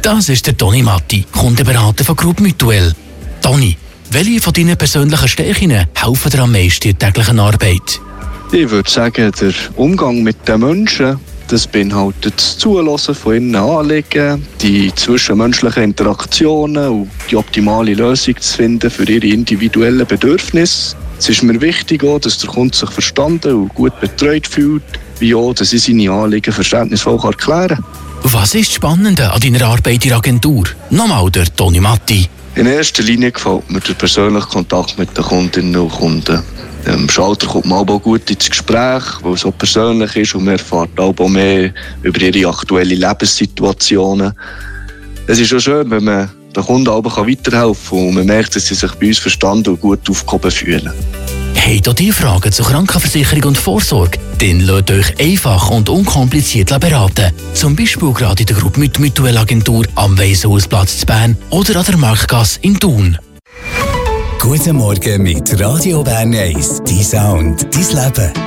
Das ist der Toni Matti, Kundenberater von Groupe Mutuelle. Toni, welche von deinen persönlichen Stärken helfen dir am meisten in der täglichen Arbeit? Ich würde sagen, der Umgang mit den Menschen, das beinhaltet das Zuhören von ihren Anliegen, die zwischenmenschlichen Interaktionen und die optimale Lösung zu finden für ihre individuellen Bedürfnisse. Es ist mir wichtig auch, dass der Kunde sich verstanden und gut betreut fühlt, wie auch, dass ich seine Anliegen verständnisvoll erklären kann. Was ist das Spannende an deiner Arbeit in der Agentur? Nochmal der Toni Matti. In erster Linie gefällt mir der persönliche Kontakt mit den Kundinnen und Kunden. Im Schalter kommt man auch gut ins Gespräch, weil es so persönlich ist und man erfährt auch mehr über ihre aktuellen Lebenssituationen. Es ist auch schön, wenn man den Kunden auch weiterhelfen kann und man merkt, dass sie sich bei uns verstanden und gut aufgehoben fühlen. Habt ihr die Fragen zur Krankenversicherung und Vorsorge? Dann lasst euch einfach und unkompliziert beraten. Zum Beispiel gerade in der Groupe Mutuelle Agentur am Weisshausplatz zu Bern oder an der Marktgasse in Thun. Guten Morgen mit Radio Bern 1, dein Sound, dein Leben.